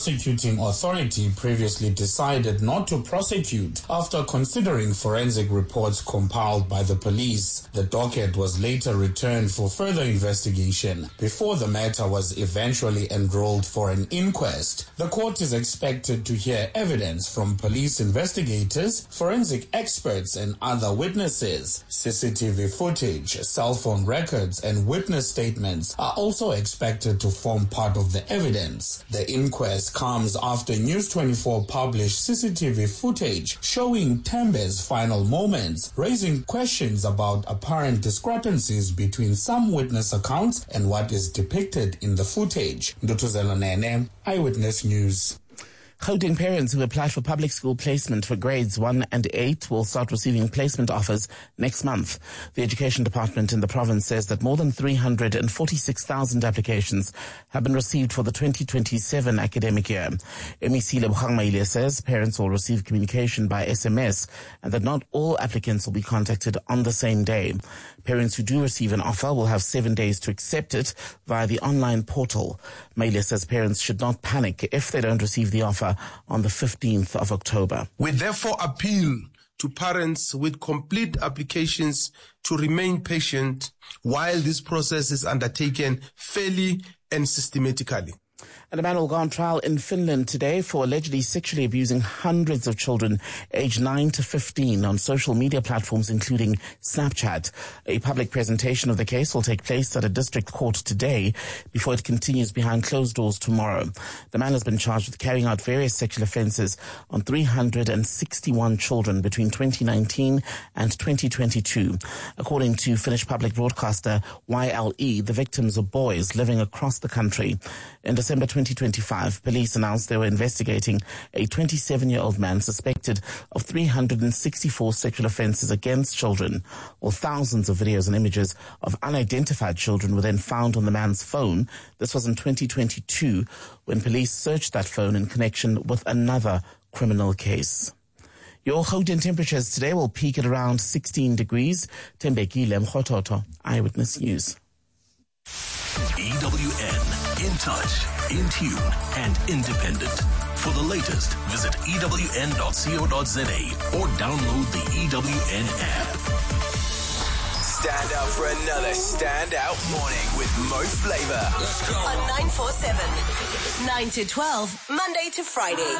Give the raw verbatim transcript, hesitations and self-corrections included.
Prosecuting authority previously decided not to prosecute after considering forensic reports compiled by the police. The docket was later returned for further investigation before the matter was eventually enrolled for an inquest. The court is expected to hear evidence from police investigators, forensic experts, and other witnesses. C C T V footage, cell phone records, and witness statements are also expected to form part of the evidence. The inquest comes after News twenty-four published C C T V footage showing Tembe's final moments, raising questions about apparent discrepancies between some witness accounts and what is depicted in the footage. Ndutuzelo Nene, Eyewitness News. Gauteng parents who applied for public school placement for grades one and eight will start receiving placement offers next month. The Education Department in the province says that more than three hundred forty-six thousand applications have been received for the twenty twenty-seven academic year. Emisile Bugangmaile says parents will receive communication by S M S and that not all applicants will be contacted on the same day. Parents who do receive an offer will have seven days to accept it via the online portal. Maile says parents should not panic if they don't receive the offer on the fifteenth of October. We therefore appeal to parents with complete applications to remain patient while this process is undertaken fairly and systematically. And a man will go on trial in Finland today for allegedly sexually abusing hundreds of children aged nine to fifteen on social media platforms, including Snapchat. A public presentation of the case will take place at a district court today before it continues behind closed doors tomorrow. The man has been charged with carrying out various sexual offences on three hundred sixty-one children between twenty nineteen and twenty twenty-two. According to Finnish public broadcaster Y L E, the victims are boys living across the country. In December twenty twenty-five, police announced they were investigating a twenty-seven-year-old man suspected of three hundred sixty-four sexual offences against children, while thousands of videos and images of unidentified children were then found on the man's phone. This was in twenty twenty-two when police searched that phone in connection with another criminal case. Your Gauteng temperatures today will peak at around sixteen degrees. Tembekile Mkhototo, Eyewitness News. E W N, in touch, in tune, and independent. For the latest, visit E W N dot co dot za or download the E W N app. Stand up for another standout morning with Mo Flava. Let's go. On nine forty-seven, nine to twelve, Monday to Friday.